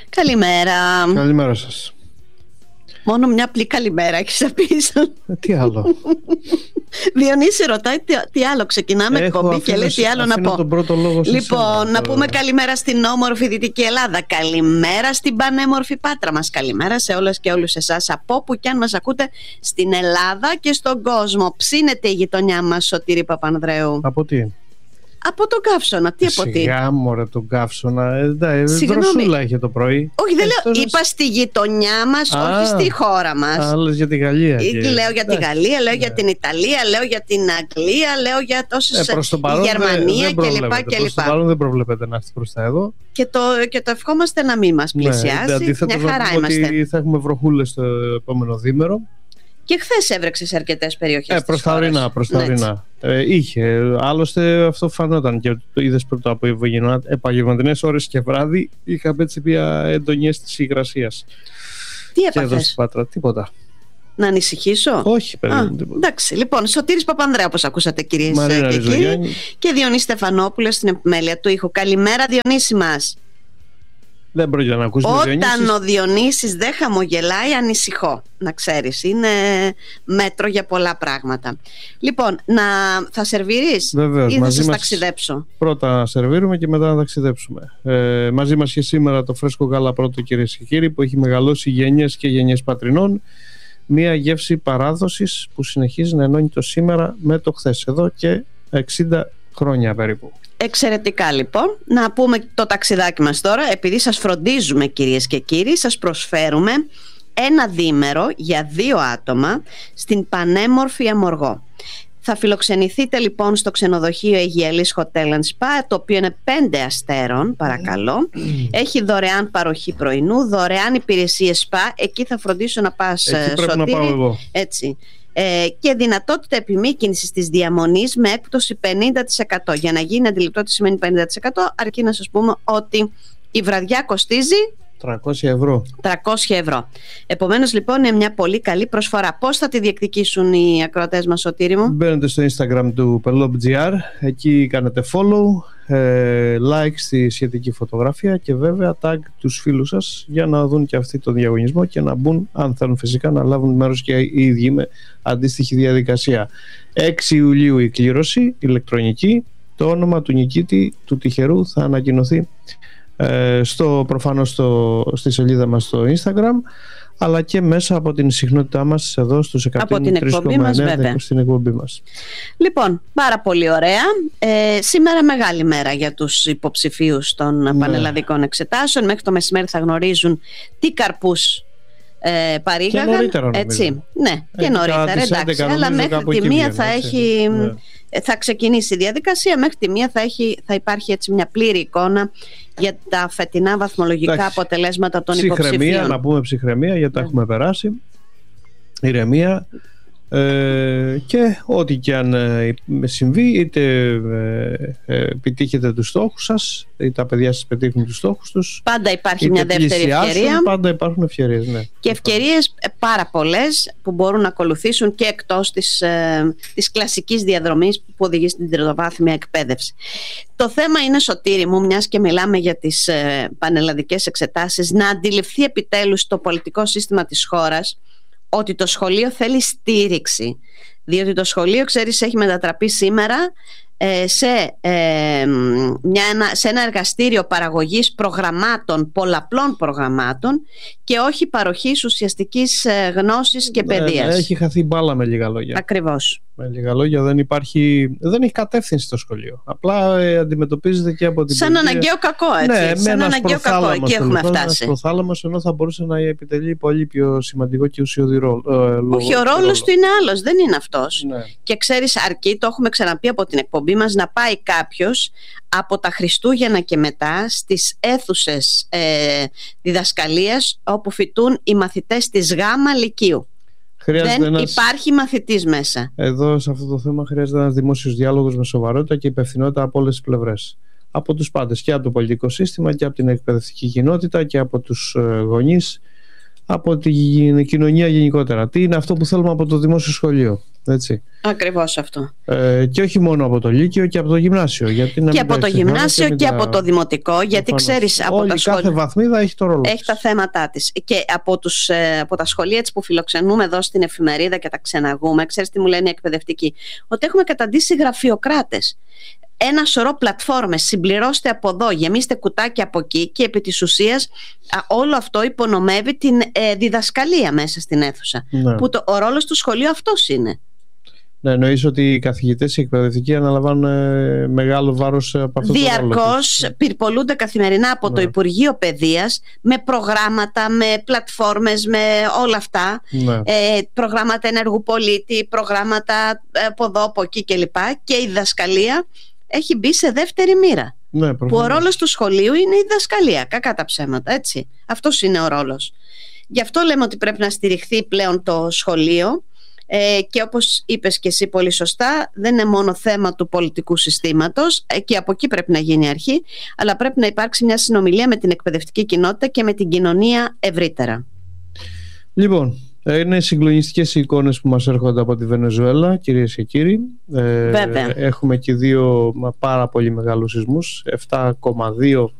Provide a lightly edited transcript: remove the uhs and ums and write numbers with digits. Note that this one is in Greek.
Καλημέρα. Καλημέρα σας. Μόνο μια απλή καλημέρα έχεις να πεις. Τι άλλο? Διονύση ρωτάει τι άλλο. Ξεκινάμε εκπομπή και λέει τι άλλο να πω. Τον πρώτο λόγο σε λοιπόν, σένα, να πούμε καλημέρα στην όμορφη Δυτική Ελλάδα. Καλημέρα στην πανέμορφη Πάτρα μας. Καλημέρα σε όλες και όλους εσάς από όπου και αν μας ακούτε στην Ελλάδα και στον κόσμο. Ψήνεται η γειτονιά μας, Σωτήρη Παπανδρέου. Από τι? Από τον Καύσωνα. Τι από τι? Σιγά μωρέ τον Καύσωνα. Δροσούλα είχε το πρωί. Όχι, δεν λέω. Είπα στη γειτονιά μας, όχι στη χώρα μας. Λες για τη Γαλλία. Λέω για τη Γαλλία, λέω για την Ιταλία, λέω για την Αγγλία, λέω για τόσες. Γερμανία κλπ. Προς το παρόν δεν προβλέπεται να έρθει προς τα εδώ. Και το ευχόμαστε να μην μας πλησιάσει. Μια χαρά είμαστε. Ότι θα έχουμε βροχούλες στο επόμενο διήμερο. Και χθες έβρεξε σε αρκετές περιοχές. Προς τα ορεινά. Είχε. Άλλωστε αυτό φανόταν και το είδες πρώτα από επαγγελματινές ώρες και βράδυ. Είχαμε έτσι μια έντονη αίσθηση υγρασίας. Τι έπαθες? Και εδώ στην Πάτρα, τίποτα. Να ανησυχήσω? Όχι, παιδί. Εντάξει, λοιπόν, Σωτήρης Παπανδρέου, όπως ακούσατε κυρίες και κύριοι, και Διονύση Στεφανόπουλος στην επιμέλεια του ήχου. Καλημέρα, Διονύση μας. Δεν πρόκειται να ακούσει. Όταν ο Διονύσης δεν χαμογελάει, ανησυχώ. Να ξέρεις, είναι μέτρο για πολλά πράγματα. Λοιπόν, θα σερβίρεις? Βεβαίως, ή θα σας ταξιδέψω? Πρώτα να σερβίρουμε και μετά να ταξιδέψουμε. Μαζί μας και σήμερα το φρέσκο γάλα πρώτο, κυρίες και κύριοι, που έχει μεγαλώσει γενιές και γενιές πατρινών. Μία γεύση παράδοσης που συνεχίζει να ενώνει το σήμερα με το χθες, εδώ και 60 χρόνια περίπου. Εξαιρετικά, λοιπόν. Να πούμε το ταξιδάκι μας τώρα. Επειδή σας φροντίζουμε, κυρίες και κύριοι, σας προσφέρουμε ένα διήμερο για 2 άτομα στην πανέμορφη Αμοργό. Θα φιλοξενηθείτε λοιπόν στο ξενοδοχείο Αιγιαλής Hotel and Spa, το οποίο είναι 5 αστέρων, παρακαλώ. Έχει δωρεάν παροχή πρωινού, δωρεάν υπηρεσίες spa. Εκεί θα φροντίσω να πας, Σωτήρη. Πρέπει να πάω εγώ. Έτσι. Και δυνατότητα επιμήκυνσης της διαμονής με έκπτωση 50%. Για να γίνει αντιληπτό τι σημαίνει 50%, αρκεί να σας πούμε ότι η βραδιά κοστίζει 300 ευρώ. 300 ευρώ. Επομένως, λοιπόν, είναι μια πολύ καλή προσφορά. Πώς θα τη διεκδικήσουν οι ακροατές μας, Σωτήρη μου? Μπαίνετε στο Instagram του Pelob.gr, εκεί κάνετε follow, like στη σχετική φωτογραφία και βέβαια tag τους φίλους σας για να δουν και αυτοί το διαγωνισμό και να μπουν, αν θέλουν φυσικά, να λάβουν μέρος και οι ίδιοι με αντίστοιχη διαδικασία. 6 Ιουλίου η κλήρωση ηλεκτρονική. Το όνομα του νικήτη, του τυχερού, θα ανακοινωθεί προφανώς στη σελίδα μας στο Instagram, αλλά και μέσα από την συχνότητά μας εδώ στους 103,9 στην εκπομπή μας. Λοιπόν, πάρα πολύ ωραία. Σήμερα μεγάλη μέρα για τους υποψηφίους των πανελλαδικών εξετάσεων. Μέχρι το μεσημέρι θα γνωρίζουν τι καρπούς παρήγαγαν. Και νωρίτερα, έτσι. Ναι, και νωρίτερα, εντάξει. Αλλά μέχρι τη μία θα έχει... Ναι. Θα ξεκινήσει η διαδικασία. Μέχρι τη μία θα υπάρχει έτσι μια πλήρη εικόνα για τα φετινά βαθμολογικά αποτελέσματα των υποψηφίων. Να πούμε ψυχραιμία, γιατί τα έχουμε περάσει. Ηρεμία. Και ό,τι και αν συμβεί, είτε επιτύχετε τους στόχους σας, είτε τα παιδιά σας πετύχουν τους στόχους τους, πάντα υπάρχει μια δεύτερη ευκαιρία. Πάντα υπάρχουν ευκαιρίες, ναι. Και ευκαιρίες πάρα πολλές που μπορούν να ακολουθήσουν και εκτός της κλασικής διαδρομής που οδηγεί στην τριτοβάθμια εκπαίδευση. Το θέμα είναι, Σωτήρη μου, μιας και μιλάμε για τις πανελλαδικές εξετάσεις, να αντιληφθεί επιτέλους το πολιτικό σύστημα της χώρας ότι το σχολείο στήριξη, διότι το σχολείο, ξέρεις, έχει μετατραπεί σήμερα σε ένα εργαστήριο παραγωγής προγραμμάτων, πολλαπλών προγραμμάτων, και όχι παροχής ουσιαστικής γνώσης και παιδείας. Έχει χαθεί μπάλα, με λίγα λόγια. Ακριβώς. Με λίγα λόγια, δεν έχει κατεύθυνση στο σχολείο. Απλά αντιμετωπίζεται και από την σαν αναγκαίο κακό, έτσι. Ναι, σαν αναγκαίο κακό, εκεί έχουμε φτάσει. Ένας προθάλαμος, ενώ θα μπορούσε να επιτελεί πολύ πιο σημαντικό και ουσιώδη ρόλο. Όχι, ο ρόλος του είναι άλλος, δεν είναι αυτός. Ναι. Και ξέρεις, αρκεί, το έχουμε ξαναπεί από την εκπομπή μας, να πάει κάποιος από τα Χριστούγεννα και μετά στις αίθουσες διδασκαλίας όπου φοιτούν οι μαθητές της Γάμα Λυκείου. Δεν υπάρχει μαθητής μέσα. Εδώ σε αυτό το θέμα χρειάζεται ένας δημόσιος διάλογος με σοβαρότητα και υπευθυνότητα από όλες τις πλευρές. Από τους πάντες, και από το πολιτικό σύστημα και από την εκπαιδευτική κοινότητα και από τους γονείς, από την κοινωνία γενικότερα. Τι είναι αυτό που θέλουμε από το δημόσιο σχολείο, έτσι. Ακριβώς αυτό. Και όχι μόνο από το Λύκειο, και από το Γυμνάσιο. Γιατί και από το Γυμνάσιο και από το Δημοτικό, γιατί ξέρεις, από τα σχολεία, κάθε βαθμίδα έχει το ρόλο έχει τα θέματα της. Και από τα σχολεία που φιλοξενούμε εδώ στην εφημερίδα και τα ξεναγούμε, ξέρεις τι μου λένε οι εκπαιδευτικοί? Ότι έχουμε καταντήσει γραφειοκράτες. Ένα σωρό πλατφόρμες, συμπληρώστε από εδώ, γεμίστε κουτάκια από εκεί, και επί της ουσίας όλο αυτό υπονομεύει την διδασκαλία μέσα στην αίθουσα. Ναι. Που ο ρόλος του σχολείου αυτός είναι. Ναι, εννοείς ότι οι καθηγητές, οι εκπαιδευτικοί αναλαμβάνουν μεγάλο βάρος από αυτό το ρόλο. Διαρκώς πυρπολούνται καθημερινά από το Υπουργείο Παιδείας με προγράμματα, με πλατφόρμες, με όλα αυτά. Ναι. Προγράμματα ενεργού πολίτη, προγράμματα από εδώ, από εκεί κλπ. Και η διδασκαλία έχει μπει σε δεύτερη μοίρα. Ναι, που ο ρόλος του σχολείου είναι η διδασκαλία, κακά τα ψέματα, έτσι. Αυτός είναι ο ρόλος. Γι' αυτό λέμε ότι πρέπει να στηριχθεί πλέον το σχολείο, και όπως είπες και εσύ πολύ σωστά, δεν είναι μόνο θέμα του πολιτικού συστήματος, και από εκεί πρέπει να γίνει η αρχή, αλλά πρέπει να υπάρξει μια συνομιλία με την εκπαιδευτική κοινότητα και με την κοινωνία ευρύτερα. Λοιπόν, είναι συγκλονιστικές οι εικόνες που μας έρχονται από τη Βενεζουέλα, κυρίες και κύριοι. Βέβαια. Έχουμε και 2 πάρα πολύ μεγάλους σεισμούς, 7,2